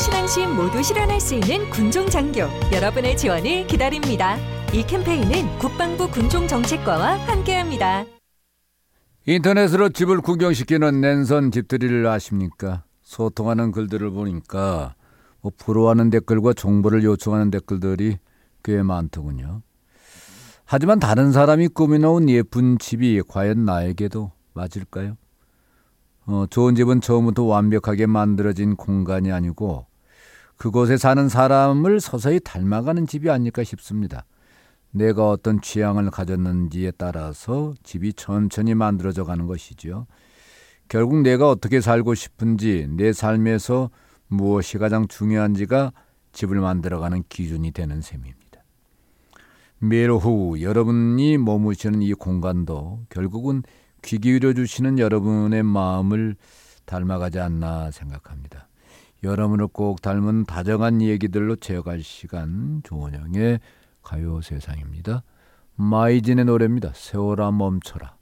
신앙심 모두 실현할 수 있는 군종장교 여러분의 지원을 기다립니다. 이 캠페인은 국방부 군종정책과와 함께합니다. 인터넷으로 집을 구경시키는 랜선 집들이를 아십니까? 소통하는 글들을 보니까 부러워하는 댓글과 정보를 요청하는 댓글들이 꽤 많더군요. 하지만 다른 사람이 꾸며놓은 예쁜 집이 과연 나에게도 맞을까요? 좋은 집은 처음부터 완벽하게 만들어진 공간이 아니고 그곳에 사는 사람을 서서히 닮아가는 집이 아닐까 싶습니다. 내가 어떤 취향을 가졌는지에 따라서 집이 천천히 만들어져 가는 것이죠. 결국 내가 어떻게 살고 싶은지, 내 삶에서 무엇이 가장 중요한지가 집을 만들어가는 기준이 되는 셈입니다. 매일 오후 여러분이 머무시는 이 공간도 결국은 귀 기울여 주시는 여러분의 마음을 닮아가지 않나 생각합니다. 여러분을 꼭 닮은 다정한 얘기들로 채워갈 시간, 조은영의 가요세상입니다. 마이진의 노래입니다. 세월아 멈춰라.